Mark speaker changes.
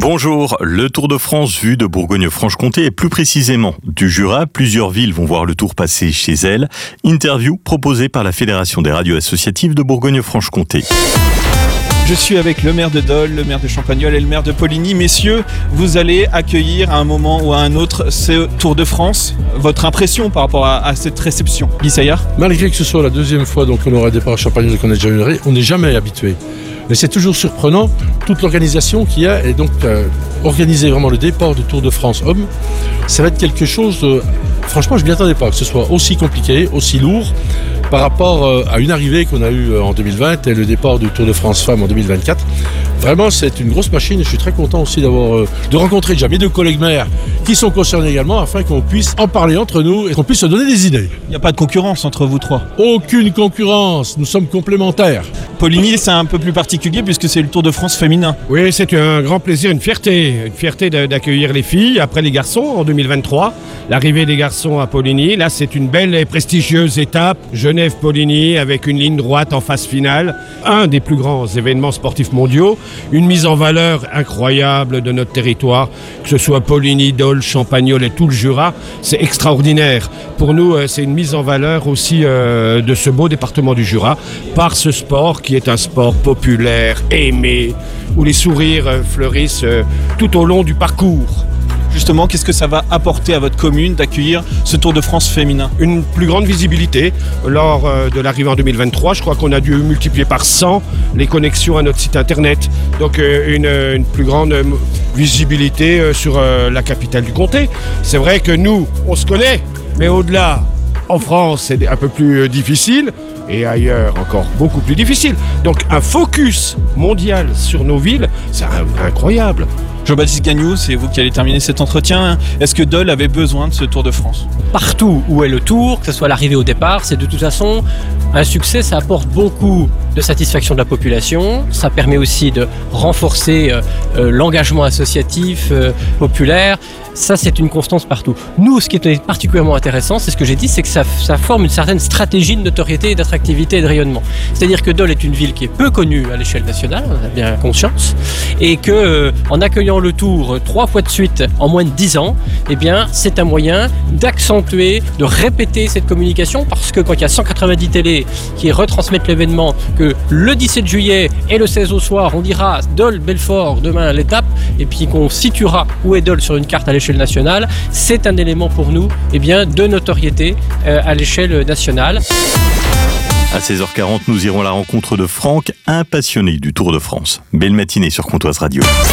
Speaker 1: Bonjour, le Tour de France vu de Bourgogne-Franche-Comté et plus précisément du Jura. Plusieurs villes vont voir le Tour passer chez elles. Interview proposée par la Fédération des radios associatives de Bourgogne-Franche-Comté.
Speaker 2: Je suis avec le maire de Dole, le maire de Champagnole et le maire de Poligny. Messieurs, vous allez accueillir à un moment ou à un autre ce Tour de France. Votre impression par rapport à cette réception, Guy Saillard?
Speaker 3: Malgré que ce soit la deuxième fois donc on aura un départ à Champagnole et qu'on est déjà une, on n'est jamais habitué. Mais c'est toujours surprenant, toute l'organisation qu'il y a, et donc organiser vraiment le départ du Tour de France homme, ça va être quelque chose, franchement je ne m'y attendais pas, que ce soit aussi compliqué, aussi lourd, par rapport à une arrivée qu'on a eue en 2020 et le départ du Tour de France femmes en 2024. Vraiment c'est une grosse machine et je suis très content aussi de rencontrer déjà mes deux collègues maires qui sont concernés également afin qu'on puisse en parler entre nous et qu'on puisse se donner des idées.
Speaker 2: Il n'y a pas de concurrence entre vous trois?
Speaker 3: Aucune concurrence, nous sommes complémentaires.
Speaker 2: Poligny, c'est un peu plus particulier puisque c'est le Tour de France féminin.
Speaker 4: Oui, c'est un grand plaisir, une fierté d'accueillir les filles après les garçons en 2023. L'arrivée des garçons à Poligny, là c'est une belle et prestigieuse étape. Genève-Poligny avec une ligne droite en phase finale. Un des plus grands événements sportifs mondiaux. Une mise en valeur incroyable de notre territoire, que ce soit Poligny, Dole, Champagnole et tout le Jura. C'est extraordinaire. Pour nous, c'est une mise en valeur aussi de ce beau département du Jura par ce sport qui est un sport populaire, aimé, où les sourires fleurissent tout au long du parcours.
Speaker 2: Justement, qu'est-ce que ça va apporter à votre commune d'accueillir ce Tour de France féminin?
Speaker 4: Une plus grande visibilité. Lors de l'arrivée en 2023, je crois qu'on a dû multiplier par 100 les connexions à notre site internet. Donc une plus grande visibilité sur la capitale du comté. C'est vrai que nous, on se connaît, mais au-delà, en France, c'est un peu plus difficile. Et ailleurs encore beaucoup plus difficile. Donc un focus mondial sur nos villes, c'est incroyable.
Speaker 2: Jean-Baptiste Gagnou, c'est vous qui allez terminer cet entretien. Est-ce que Dole avait besoin de ce Tour de France?
Speaker 5: Partout où est le Tour, que ce soit l'arrivée au départ, c'est de toute façon un succès, ça apporte beaucoup de satisfaction de la population, ça permet aussi de renforcer l'engagement associatif, populaire. Ça, c'est une constance partout. Nous, ce qui est particulièrement intéressant, c'est ce que j'ai dit, c'est que ça forme une certaine stratégie de notoriété, d'attractivité et de rayonnement. C'est-à-dire que Dole est une ville qui est peu connue à l'échelle nationale, on a bien conscience, et que en accueillant le Tour 3 fois de suite en moins de 10 ans, eh bien, c'est un moyen d'accentuer, de répéter cette communication, parce que quand il y a 190 télés qui retransmettent l'événement, que le 17 juillet et le 16 au soir, on dira Dole-Belfort demain l'étape, et puis qu'on situera où est Dole sur une carte à l'échelle nationale, c'est un élément pour nous de notoriété à l'échelle nationale.
Speaker 1: À 16h40, nous irons à la rencontre de Franck, un passionné du Tour de France. Belle matinée sur Comtoise Radio.